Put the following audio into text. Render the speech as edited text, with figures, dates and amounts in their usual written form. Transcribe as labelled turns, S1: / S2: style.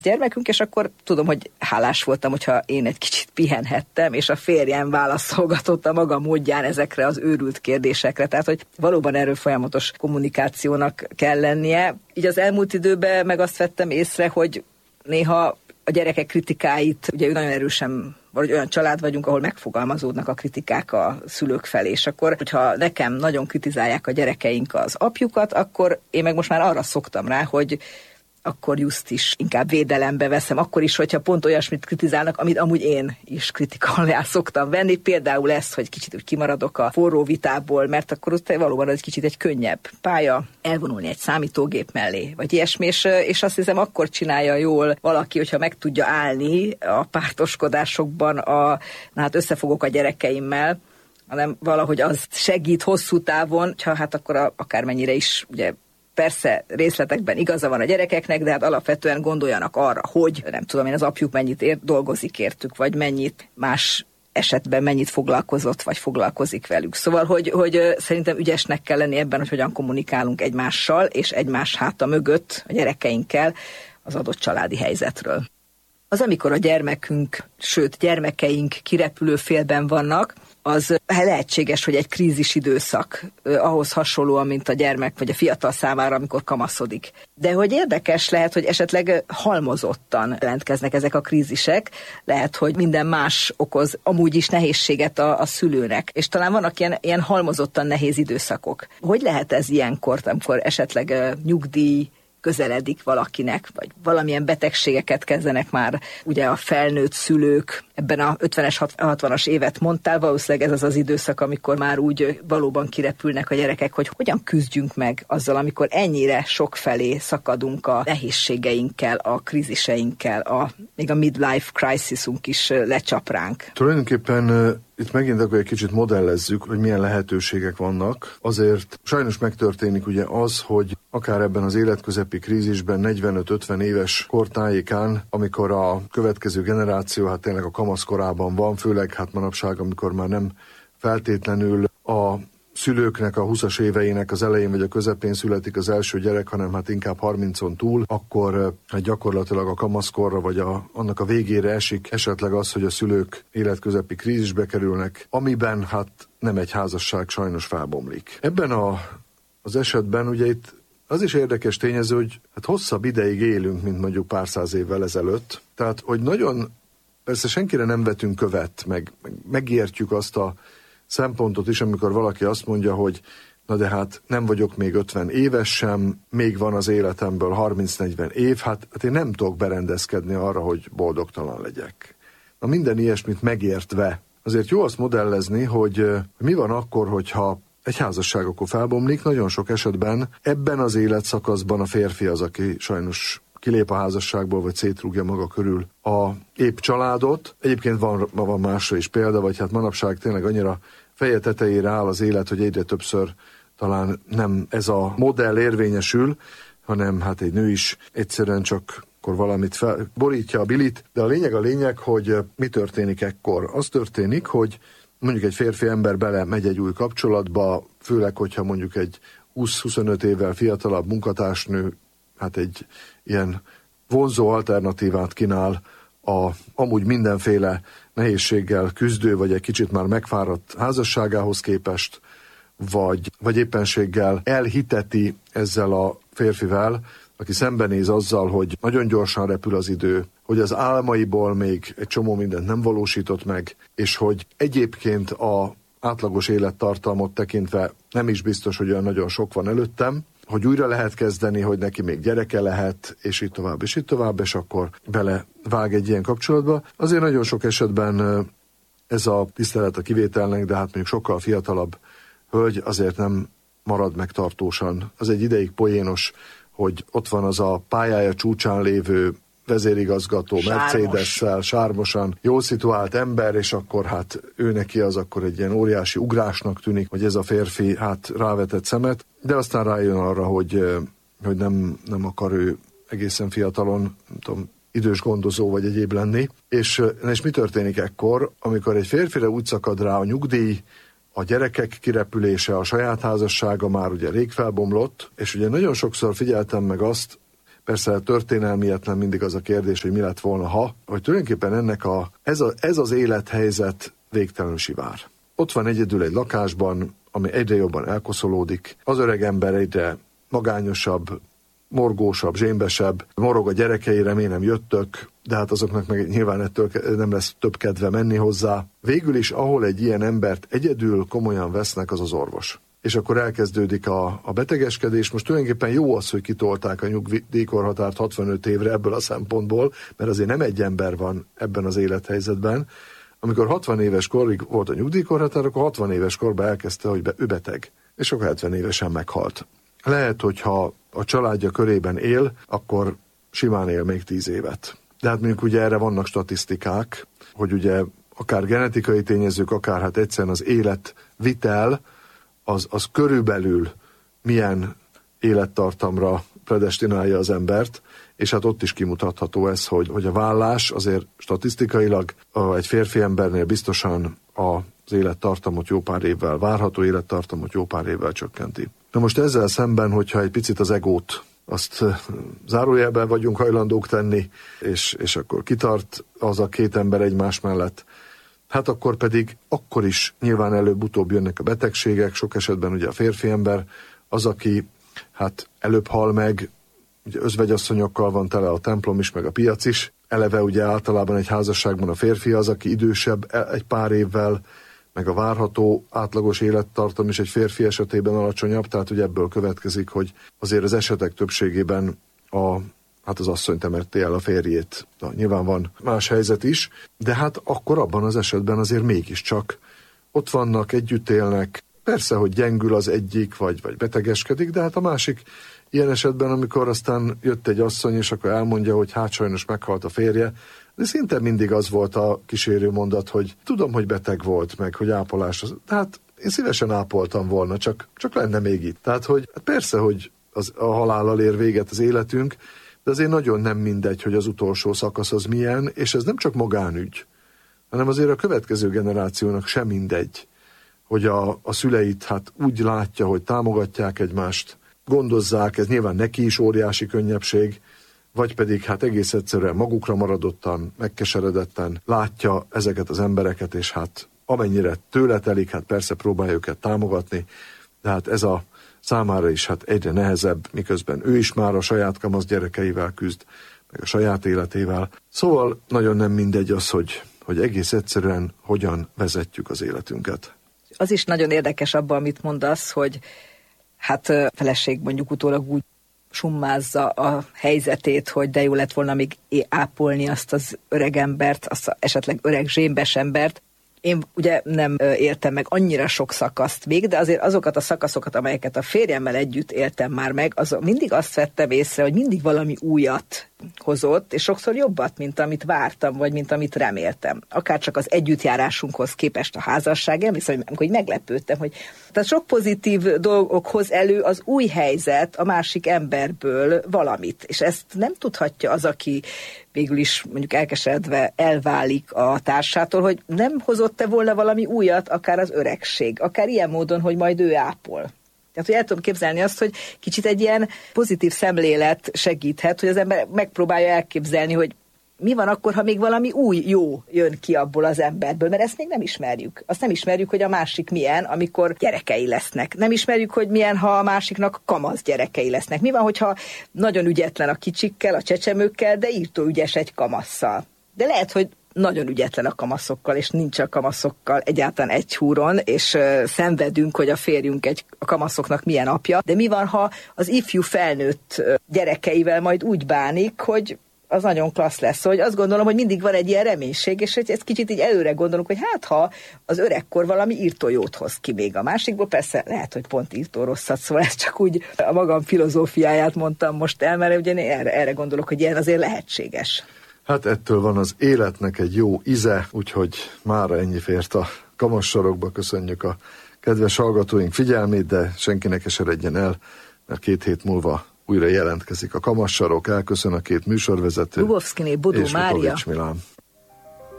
S1: gyermekünk, és akkor tudom, hogy hálás voltam, hogyha én egy kicsit pihenhettem, és a férjem válaszolgatott a maga módján ezekre az őrült kérdésekre. Tehát, hogy valóban erről folyamatos kommunikációnak kell lennie. Így az elmúlt időben meg azt vettem észre, hogy néha a gyerekek kritikáit, ugye nagyon erősen, vagy olyan család vagyunk, ahol megfogalmazódnak a kritikák a szülők felé, és akkor, hogyha nekem nagyon kritizálják a gyerekeink az apjukat, akkor én meg most már arra szoktam rá, hogy akkor just is inkább védelembe veszem, akkor is, hogyha pont olyasmit kritizálnak, amit amúgy én is kritika alá szoktam venni. Például ezt, hogy kicsit úgy kimaradok a forró vitából, mert akkor ott valóban egy kicsit egy könnyebb pálya elvonulni egy számítógép mellé, vagy ilyesmi, és azt hiszem, akkor csinálja jól valaki, hogyha meg tudja állni a pártoskodásokban, hát összefogok a gyerekeimmel, hanem valahogy az segít hosszú távon, hát akkor akármennyire is, ugye, persze részletekben igaza van a gyerekeknek, de hát alapvetően gondoljanak arra, hogy nem tudom én, az apjuk mennyit dolgozik értük, vagy mennyit más esetben mennyit foglalkozott, vagy foglalkozik velük. Szóval, hogy szerintem ügyesnek kell lenni ebben, hogy hogyan kommunikálunk egymással, és egymás háta mögött a gyerekeinkkel az adott családi helyzetről. Az, amikor a gyermekünk, sőt gyermekeink kirepülő félben vannak, az lehetséges, hogy egy krízis időszak, ahhoz hasonlóan, mint a gyermek vagy a fiatal számára, amikor kamaszodik. De hogy érdekes lehet, hogy esetleg halmozottan jelentkeznek ezek a krízisek, lehet, hogy minden más okoz amúgy is nehézséget a szülőnek, és talán vannak ilyen halmozottan nehéz időszakok. Hogy lehet ez ilyenkor, amikor esetleg nyugdíj közeledik valakinek, vagy valamilyen betegségeket kezdenek már ugye a felnőtt szülők, ebben a 50-es, 60-as évet mondtál, valószínűleg ez az az időszak, amikor már úgy valóban kirepülnek a gyerekek, hogy hogyan küzdjünk meg azzal, amikor ennyire sokfelé szakadunk a nehézségeinkkel, a kríziseinkkel, még a midlife crisisunk is lecsap ránk.
S2: Tulajdonképpen itt megint akkor egy kicsit modellezzük, hogy milyen lehetőségek vannak. Azért sajnos megtörténik ugye az, hogy akár ebben az életközepi krízisben 45-50 éves kortájékán, amikor a következő generáció hát tényleg a kamaszkorában van, főleg hát manapság, amikor már nem feltétlenül a szülőknek a 20-as éveinek az elején vagy a közepén születik az első gyerek, hanem hát inkább 30-on túl, akkor hát gyakorlatilag a kamaszkorra vagy annak a végére esik esetleg az, hogy a szülők életközepi krízisbe kerülnek, amiben hát nem egy házasság sajnos felbomlik. Ebben az esetben ugye itt az is érdekes tényező, hogy hát hosszabb ideig élünk, mint mondjuk pár száz évvel ezelőtt. Tehát, hogy nagyon, persze senkire nem vetünk követ, megértjük azt a szempontot is, amikor valaki azt mondja, hogy na de hát nem vagyok még 50 éves sem, még van az életemből 30-40 év, hát én nem tudok berendezkedni arra, hogy boldogtalan legyek. Na minden ilyesmit megértve, azért jó azt modellezni, hogy mi van akkor, hogyha egy házasság akkor felbomlik, nagyon sok esetben ebben az életszakaszban a férfi az, aki sajnos kilép a házasságból, vagy szétrúgja maga körül a épp családot. Egyébként van másra is példa, vagy hát manapság tényleg annyira feje tetejére áll az élet, hogy egyre többször talán nem ez a modell érvényesül, hanem hát egy nő is egyszerűen csak akkor valamit borítja a bilit, de a lényeg, hogy mi történik ekkor. Az történik, hogy mondjuk egy férfi ember bele megy egy új kapcsolatba, főleg, hogyha mondjuk egy 20-25 évvel fiatalabb munkatársnő hát egy ilyen vonzó alternatívát kínál amúgy mindenféle nehézséggel küzdő, vagy egy kicsit már megfáradt házasságához képest, vagy éppenséggel elhiteti ezzel a férfivel, aki szembenéz azzal, hogy nagyon gyorsan repül az idő, hogy az álmaiból még egy csomó mindent nem valósított meg, és hogy egyébként a átlagos élettartalmot tekintve nem is biztos, hogy olyan nagyon sok van előttem, hogy újra lehet kezdeni, hogy neki még gyereke lehet, és így tovább, és akkor belevág egy ilyen kapcsolatba. Azért nagyon sok esetben ez a tisztelet a kivételnek, de hát mondjuk sokkal fiatalabb hölgy azért nem marad meg tartósan. Az egy ideig poénos, hogy ott van az a pályája csúcsán lévő vezérigazgató, Mercedes-szel, sármosan, jól szituált ember, és akkor hát ő neki az akkor egy ilyen óriási ugrásnak tűnik, hogy ez a férfi hát rávetett szemet, de aztán rájön arra, hogy nem akar ő egészen fiatalon, nem tudom, idős gondozó vagy egyéb lenni. És mi történik ekkor, amikor egy férfire úgy szakad rá a nyugdíj, a gyerekek kirepülése, a saját házassága már ugye rég felbomlott, és ugye nagyon sokszor figyeltem meg azt, Persze történelmietlen mindig az a kérdés, hogy mi lett volna, ha, hogy tulajdonképpen ez az élethelyzet végtelenül sivár. Ott van egyedül egy lakásban, ami egyre jobban elkoszolódik, az öreg ember egyre magányosabb, morgósabb, zsémbesebb, morog a gyerekei, remélem jöttök, de hát azoknak meg nyilván ettől nem lesz több kedve menni hozzá. Végül is, ahol egy ilyen embert egyedül komolyan vesznek, az az orvos. És akkor elkezdődik a betegeskedés. Most tulajdonképpen jó az, hogy kitolták a nyugdíjkorhatárt 65 évre ebből a szempontból, mert azért nem egy ember van ebben az élethelyzetben. Amikor 60 éves korig volt a nyugdíjkorhatár, akkor 60 éves korban elkezdte, hogy ő beteg, és akkor 70 évesen meghalt. Lehet, hogyha a családja körében él, akkor simán él még 10 évet. De hát mondjuk ugye erre vannak statisztikák, hogy ugye akár genetikai tényezők, akár hát egyszerűen az életvitel, az körülbelül milyen élettartamra predestinálja az embert, és hát ott is kimutatható ez, hogy a vállás azért statisztikailag egy férfi embernél biztosan az élettartamot jó pár évvel, várható élettartamot jó pár évvel csökkenti. Na most ezzel szemben, hogyha egy picit az egót azt zárójelben vagyunk hajlandók tenni, és akkor kitart az a két ember egymás mellett, hát akkor pedig akkor is nyilván előbb-utóbb jönnek a betegségek, sok esetben ugye a férfi ember az, aki hát előbb hal meg, ugye özvegyasszonyokkal van tele a templom is, meg a piac is. Eleve ugye általában egy házasságban a férfi az, aki idősebb egy pár évvel, meg a várható átlagos élettartam is egy férfi esetében alacsonyabb, tehát ugye ebből következik, hogy azért az esetek többségében az asszony temette el a férjét. Na, nyilván van más helyzet is, de hát akkor abban az esetben azért mégiscsak ott vannak, együtt élnek. Persze, hogy gyengül az egyik, vagy betegeskedik, de hát a másik ilyen esetben, amikor aztán jött egy asszony, és akkor elmondja, hogy hát sajnos meghalt a férje, de szinte mindig az volt a kísérő mondat, hogy tudom, hogy beteg volt, meg hogy ápolás. Tehát én szívesen ápoltam volna, csak lenne még itt. Tehát, hogy persze, hogy a halállal ér véget az életünk, de azért nagyon nem mindegy, hogy az utolsó szakasz az milyen, és ez nem csak magánügy, hanem azért a következő generációnak sem mindegy, hogy a szüleit hát úgy látja, hogy támogatják egymást, gondozzák, ez nyilván neki is óriási könnyebbség, vagy pedig hát egész egyszerűen magukra maradottan, megkeseredetten látja ezeket az embereket, és hát amennyire tőle telik, hát persze próbálja őket támogatni, de hát ez a számára is hát egyre nehezebb, miközben ő is már a saját kamasz gyerekeivel küzd, meg a saját életével. Szóval nagyon nem mindegy az, hogy egész egyszerűen hogyan vezetjük az életünket.
S1: Az is nagyon érdekes abban, amit mondasz, hogy hát a feleség mondjuk utólag úgy summázza a helyzetét, hogy de jó lett volna még ápolni azt az öreg embert, azt esetleg öreg zsémbes embert. Én ugye nem éltem meg annyira sok szakaszt még, de azért azokat a szakaszokat, amelyeket a férjemmel együtt éltem már meg, mindig azt vettem észre, hogy mindig valami újat hozott, és sokszor jobbat, mint amit vártam, vagy mint amit reméltem. Akár csak az együttjárásunkhoz képest a házasság, emlékszem, hogy meglepődtem, hogy tehát sok pozitív dolgok hoz elő az új helyzet a másik emberből valamit, és ezt nem tudhatja az, aki végül is mondjuk elkeseredve elválik a társától, hogy nem hozott-e volna valami újat, akár az öregség, akár ilyen módon, hogy majd ő ápol. Tehát, hogy el tudom képzelni azt, hogy kicsit egy ilyen pozitív szemlélet segíthet, hogy az ember megpróbálja elképzelni, hogy mi van akkor, ha még valami új jó jön ki abból az emberből, mert ezt még nem ismerjük. Azt nem ismerjük, hogy a másik milyen, amikor gyerekei lesznek. Nem ismerjük, hogy milyen, ha a másiknak kamasz gyerekei lesznek. Mi van, hogyha nagyon ügyetlen a kicsikkel, a csecsemőkkel, de írtó ügyes egy kamasszal. De lehet, hogy nagyon ügyetlen a kamaszokkal, és nincs a kamaszokkal egyáltalán egy húron, és szenvedünk, hogy a férjünk a kamaszoknak milyen apja. De mi van, ha az ifjú felnőtt gyerekeivel majd úgy bánik, hogy az nagyon klassz lesz. Hogy azt gondolom, hogy mindig van egy ilyen reménység, és ezt kicsit így előre gondolunk, hogy hát ha az öregkor valami írtó jót hoz ki még a másikból, persze lehet, hogy pont írtó rosszat, szóval ez csak úgy a magam filozófiáját mondtam most el, mert ugye erre gondolok, hogy ilyen azért lehetséges.
S2: Hát ettől van az életnek egy jó íze, úgyhogy mára ennyi fért a Kamassarokba. Köszönjük a kedves hallgatóink figyelmét, de senkinek eseredjen el, mert 2 hét múlva újra jelentkezik a Kamassarok. Elköszön a 2 műsorvezető.
S1: Dubovszkiné, Bodó
S2: és
S1: Mária.
S2: Bukovics Milán.